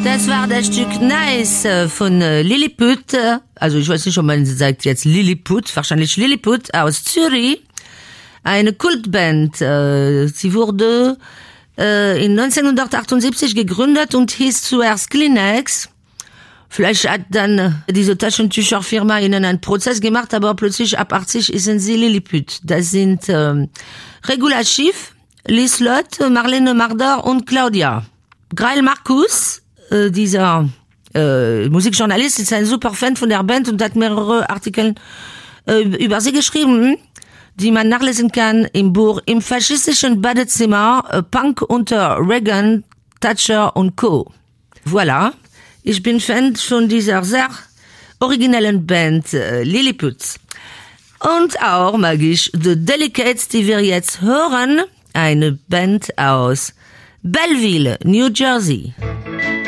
Das war das Stück Nice von Lilliput. Also ich weiß nicht, ob man sagt jetzt Lilliput, wahrscheinlich Lilliput aus Zürich. Eine Kultband. Sie wurde in 1978 gegründet und hieß zuerst Kleenex. Vielleicht hat dann diese Taschentücherfirma ihnen einen Prozess gemacht, aber plötzlich ab 80 sind sie Lilliput. Das sind Regula Schiff, Lieslott, Marlene Marder und Claudia. Grail Marcus, dieser Musikjournalist, ist ein super Fan von der Band und hat mehrere Artikel über sie geschrieben, die man nachlesen kann im Buch Im faschistischen Badezimmer, Punk unter Reagan, Thatcher und Co. Voilà, ich bin Fan von dieser sehr originellen Band Lilliput. Und auch mag ich The Delicates, die wir jetzt hören, eine Band aus Belleville, New Jersey.